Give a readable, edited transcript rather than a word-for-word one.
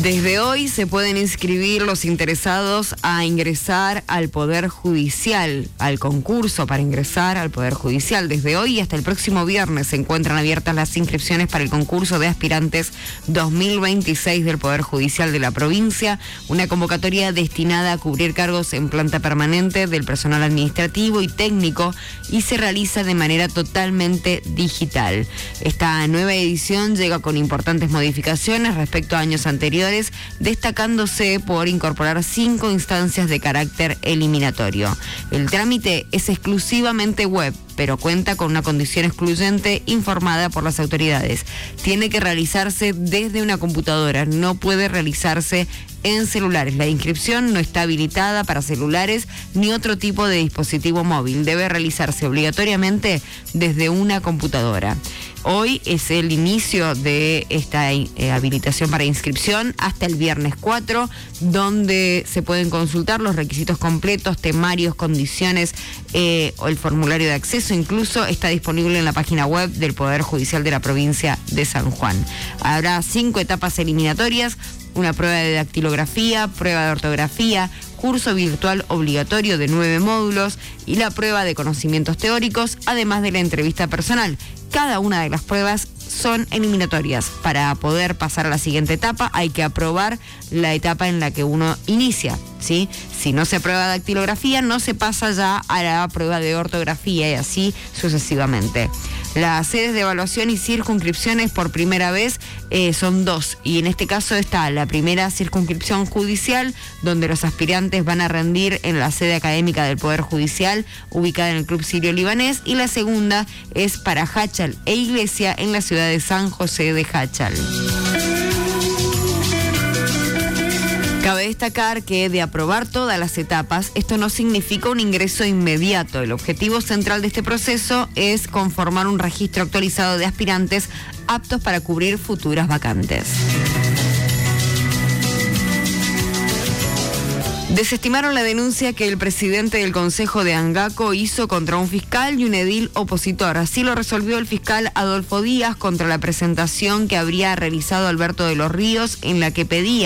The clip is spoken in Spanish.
Desde hoy se pueden inscribir los interesados a ingresar al Poder Judicial, al concurso para ingresar al Poder Judicial. Desde hoy hasta el próximo viernes se encuentran abiertas las inscripciones para el concurso de aspirantes 2026 del Poder Judicial de la provincia, una convocatoria destinada a cubrir cargos en planta permanente del personal administrativo y técnico y se realiza de manera totalmente digital. Esta nueva edición llega con importantes modificaciones respecto a años anteriores, destacándose por incorporar 5 instancias de carácter eliminatorio. El trámite es exclusivamente web, pero cuenta con una condición excluyente informada por las autoridades. Tiene que realizarse desde una computadora, no puede realizarse en celulares. La inscripción no está habilitada para celulares ni otro tipo de dispositivo móvil. Debe realizarse obligatoriamente desde una computadora. Hoy es el inicio de esta habilitación para inscripción hasta el viernes 4, donde se pueden consultar los requisitos completos, temarios, condiciones o el formulario de acceso. Incluso está disponible en la página web del Poder Judicial de la provincia de San Juan. Habrá 5 etapas eliminatorias: una prueba de dactilografía, prueba de ortografía, curso virtual obligatorio de 9 módulos y la prueba de conocimientos teóricos, además de la entrevista personal. Cada una de las pruebas son eliminatorias. Para poder pasar a la siguiente etapa hay que aprobar la etapa en la que uno inicia, ¿sí? Si no se aprueba dactilografía, no se pasa ya a la prueba de ortografía y así sucesivamente. Las sedes de evaluación y circunscripciones por primera vez son 2, y en este caso está la primera circunscripción judicial, donde los aspirantes van a rendir en la sede académica del Poder Judicial, ubicada en el Club Sirio Libanés, y la segunda es para Jáchal e Iglesia, en la ciudad de San José de Jáchal. Cabe destacar que de aprobar todas las etapas, esto no significa un ingreso inmediato. El objetivo central de este proceso es conformar un registro actualizado de aspirantes aptos para cubrir futuras vacantes. Desestimaron la denuncia que el presidente del Consejo de Angaco hizo contra un fiscal y un edil opositor. Así lo resolvió el fiscal Adolfo Díaz contra la presentación que habría realizado Alberto de los Ríos, en la que pedía